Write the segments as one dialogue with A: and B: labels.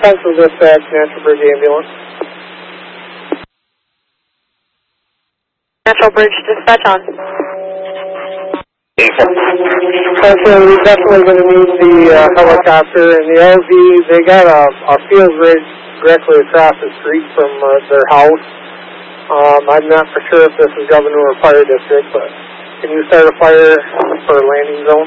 A: Central Dispatch, Natural Bridge Ambulance.
B: Natural Bridge Dispatch on.
A: Okay, we're definitely going to need the helicopter and the LV. They got a field rig directly across the street from their house. I'm not for sure if this is Governor or Fire District, but can you start a fire for a landing zone?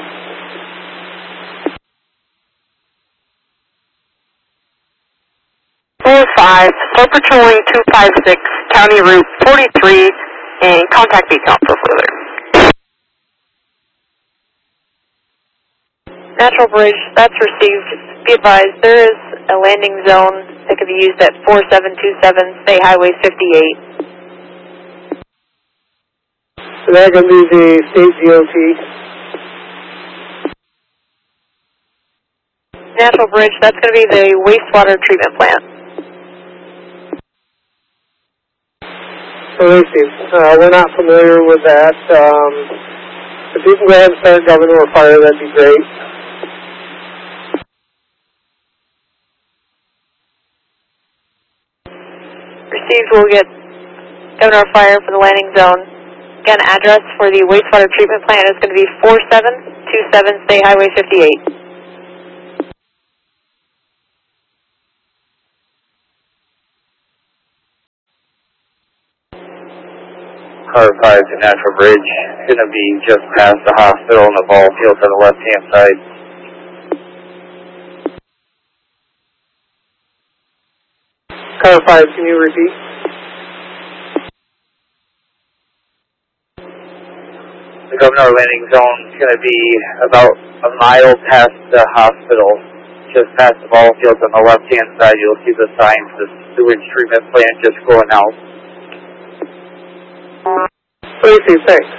B: 4-5, start patrolling 256, County Route 43, and contact Beacon for further. Natural Bridge, that's received. Be advised, there is a landing zone that could be used at 4727 State Highway 58.
A: So that's going to be the state DOT.
B: Natural Bridge, that's going to be the wastewater treatment plant.
A: So we're not familiar with that. If you can go ahead and start Governor or Fire, that'd be great.
B: Received, we'll get Governor or Fire for the landing zone. Again, address for the wastewater treatment plant is going to be 4727 State Highway 58.
C: Car 5 to Natural Bridge, going to be just past the hospital and the ball field on the left-hand side.
A: Car 5, can you repeat?
C: The Governor landing zone is going to be about a mile past the hospital, just past the ball field on the left-hand side. You'll see the sign for the sewage treatment plant just going out.
A: Tracy, thanks.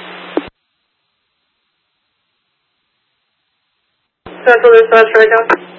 B: Central Dispatch, right now.